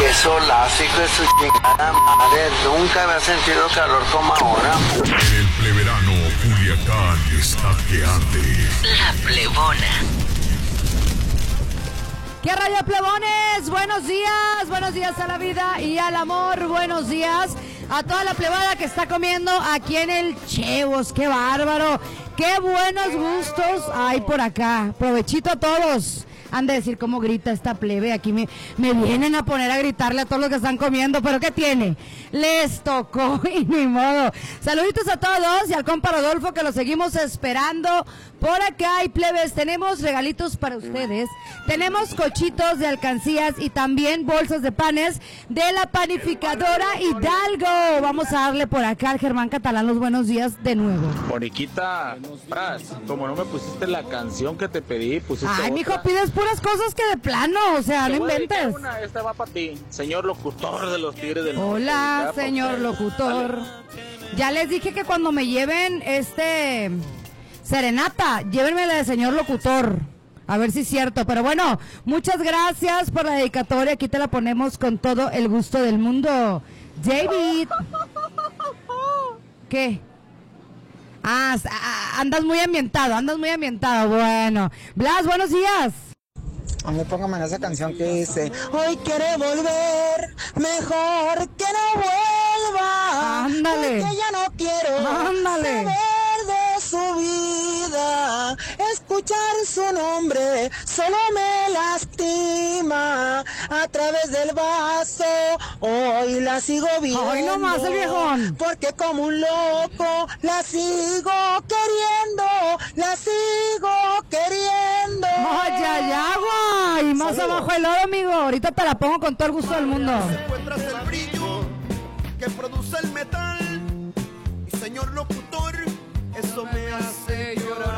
Qué solazo, hijo de su chingada madre. Nunca había sentido calor como ahora. El pleverano Culiacán está que arde. La Plebona. ¿Qué rayo, plebones? Buenos días a la vida y al amor, buenos días a toda la plebada que está comiendo aquí en el Chevos. ¡Qué bárbaro! ¡Qué buenos gustos hay por acá! Provechito a todos. Han de decir cómo grita esta plebe, aquí me vienen a poner a gritarle a todos los que están comiendo, pero ¿qué tiene? Les tocó y ni modo. Saluditos a todos y al compa Rodolfo que lo seguimos esperando. Por acá hay plebes, tenemos regalitos para ustedes, tenemos cochitos de alcancías y también bolsas de panes de la panificadora Hidalgo. Vamos a darle por acá al Germán Catalán los buenos días de nuevo. Moniquita, como no me pusiste la canción que te pedí, pusiste Ay, otra. mijo, pides puras cosas que de plano, o sea, no inventes. Esta va para ti, señor locutor de los Tigres del Norte. Hola, señor locutor. Ya les dije que cuando me lleven serenata, llévenme la de señor locutor. A ver si es cierto, pero bueno, muchas gracias por la dedicatoria. Aquí te la ponemos con todo el gusto del mundo. David. ¿Qué? Andas muy ambientado. Bueno. Blas, buenos días. A mí póngame en esa canción que dice: hoy quiere volver, mejor que no vuelva. Ándale. Porque ya no quiero saber de su vida. Escuchar su nombre solo me lastima. A través del vaso hoy la sigo viendo. Ay, no más el viejón. Porque como un loco la sigo queriendo. Ay, agua. Y más abajo el oro, amigo. Ahorita te la pongo con todo el gusto del mundo. Encuentras el brillo que produce el metal. Y señor locutor, eso me hace llorar.